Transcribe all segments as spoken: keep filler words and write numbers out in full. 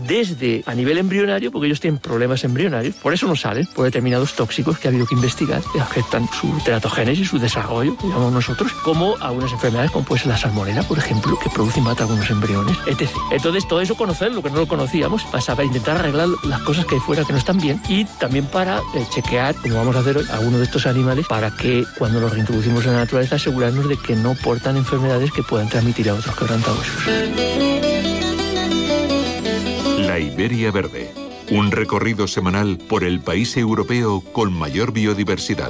desde a nivel embrionario, porque ellos tienen problemas embrionarios, por eso no salen, por determinados tóxicos que ha habido que investigar, que afectan su teratogénesis, su desarrollo, digamos nosotros, como algunas enfermedades como puede ser la salmonela, por ejemplo, que produce y mata algunos embriones, etcétera. Entonces, todo eso conocerlo, que no lo conocíamos, para intentar arreglar las cosas que hay fuera que no están bien y también para eh, chequear, como vamos a hacer hoy, a uno de estos animales para que cuando los reintroducimos en la naturaleza asegurarnos de que no portan enfermedades que puedan transmitir a otros quebrantahuesos. La Iberia Verde, un recorrido semanal por el país europeo con mayor biodiversidad.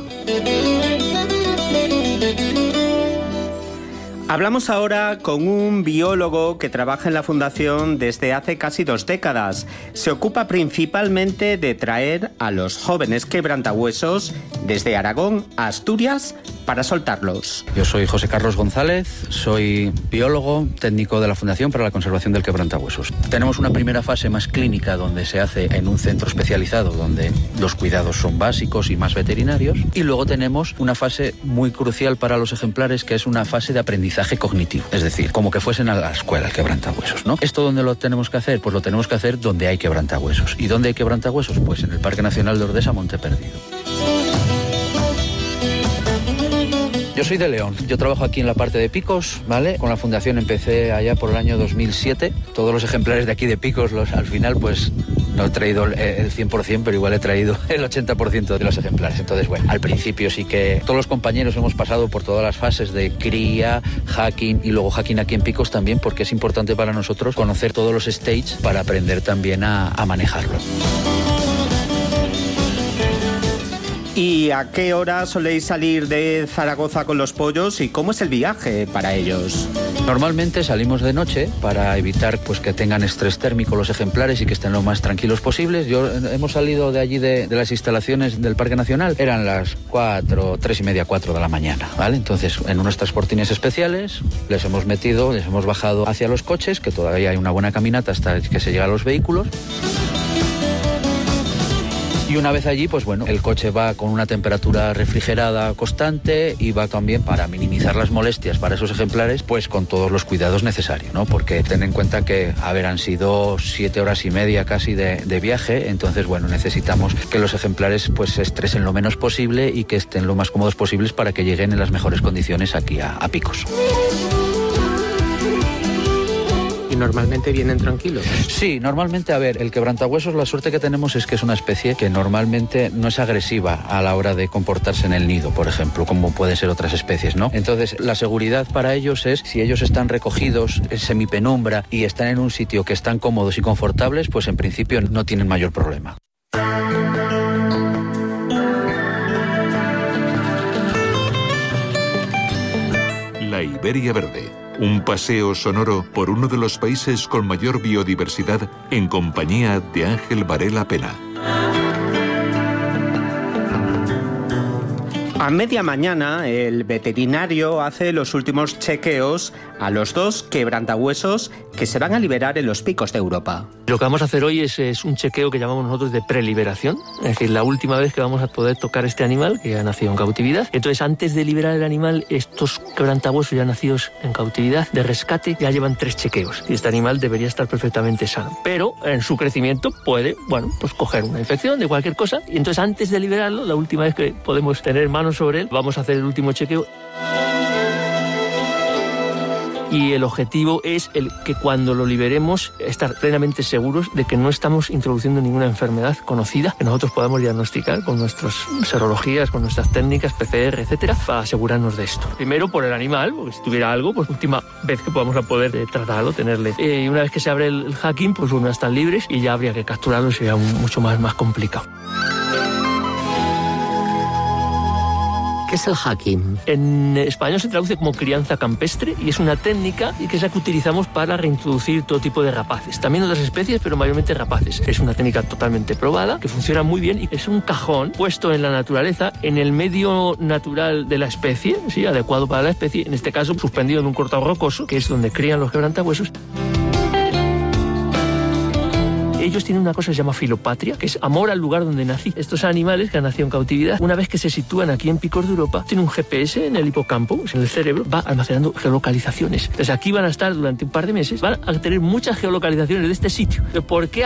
Hablamos ahora con un biólogo que trabaja en la Fundación desde hace casi dos décadas. Se ocupa principalmente de traer a los jóvenes quebrantahuesos desde Aragón a Asturias para soltarlos. Yo soy José Carlos González, soy biólogo técnico de la Fundación para la Conservación del Quebrantahuesos. Tenemos una primera fase más clínica donde se hace en un centro especializado donde los cuidados son básicos y más veterinarios, y luego tenemos una fase muy crucial para los ejemplares que es una fase de aprendizaje cognitivo, es decir, como que fuesen a la escuela el quebrantahuesos, ¿no? ¿Esto dónde lo tenemos que hacer? Pues lo tenemos que hacer donde hay quebrantahuesos. ¿Y dónde hay quebrantahuesos? Pues en el Parque Nacional de Ordesa Monte Perdido. Yo soy de León, yo trabajo aquí en la parte de Picos, ¿vale? Con la fundación empecé allá por el año dos mil siete. Todos los ejemplares de aquí de Picos, los, al final, pues no he traído el cien por ciento, pero igual he traído el ochenta por ciento de los ejemplares. Entonces, bueno, al principio sí que todos los compañeros hemos pasado por todas las fases de cría, hacking y luego hacking aquí en Picos también, porque es importante para nosotros conocer todos los stages para aprender también a, a manejarlo. ¿Y a qué hora soléis salir de Zaragoza con los pollos y cómo es el viaje para ellos? Normalmente salimos de noche para evitar pues que tengan estrés térmico los ejemplares y que estén lo más tranquilos posibles. Yo hemos salido de allí de, de las instalaciones del Parque Nacional, eran las cuatro, tres y media, cuatro de la mañana, ¿vale? Entonces, en unos transportines especiales les hemos metido, les hemos bajado hacia los coches, que todavía hay una buena caminata hasta que se llega a los vehículos. Y una vez allí, pues bueno, el coche va con una temperatura refrigerada constante y va también para minimizar las molestias para esos ejemplares, pues con todos los cuidados necesarios, ¿no? Porque ten en cuenta que, a ver, han sido siete horas y media casi de, de viaje, entonces, bueno, necesitamos que los ejemplares pues se estresen lo menos posible y que estén lo más cómodos posibles para que lleguen en las mejores condiciones aquí a, a Picos. Normalmente vienen tranquilos. Sí, normalmente, a ver, el quebrantahuesos, la suerte que tenemos es que es una especie que normalmente no es agresiva a la hora de comportarse en el nido, por ejemplo, como pueden ser otras especies, ¿no? Entonces, la seguridad para ellos es, si ellos están recogidos en semipenumbra y están en un sitio que están cómodos y confortables, pues en principio no tienen mayor problema. La Iberia Verde, un paseo sonoro por uno de los países con mayor biodiversidad en compañía de Ángel Varela Pena. A media mañana, el veterinario hace los últimos chequeos a los dos quebrantahuesos que se van a liberar en los Picos de Europa. Lo que vamos a hacer hoy es, es un chequeo que llamamos nosotros de preliberación, es decir, la última vez que vamos a poder tocar este animal que ya ha nacido en cautividad. Entonces, antes de liberar el animal, estos quebrantahuesos ya nacidos en cautividad, de rescate, ya llevan tres chequeos. Y este animal debería estar perfectamente sano. Pero en su crecimiento puede, bueno, pues coger una infección de cualquier cosa. Y entonces, antes de liberarlo, la última vez que podemos tener manos sobre él, vamos a hacer el último chequeo. Y el objetivo es el que cuando lo liberemos estar plenamente seguros de que no estamos introduciendo ninguna enfermedad conocida que nosotros podamos diagnosticar con nuestras serologías, con nuestras técnicas, P C R, etcétera, para asegurarnos de esto. Primero por el animal, porque si tuviera algo, pues última vez que podamos a poder eh, tratarlo, tenerle. Eh, y una vez que se abre el, el hacking, pues bueno, están libres y ya habría que capturarlo y sería un, mucho más, más complicado. ¿Qué es el hacking? En español se traduce como crianza campestre y es una técnica que es la que utilizamos para reintroducir todo tipo de rapaces. También otras especies, pero mayormente rapaces. Es una técnica totalmente probada, que funciona muy bien y es un cajón puesto en la naturaleza, en el medio natural de la especie, ¿sí? Adecuado para la especie, en este caso suspendido en un cortado rocoso, que es donde crían los quebrantahuesos. Ellos tienen una cosa que se llama filopatria, que es amor al lugar donde nací. Estos animales que han nacido en cautividad, una vez que se sitúan aquí en Picos de Europa, tienen un G P S en el hipocampo, en el cerebro, va almacenando geolocalizaciones. Entonces aquí van a estar durante un par de meses, van a tener muchas geolocalizaciones de este sitio. ¿Por qué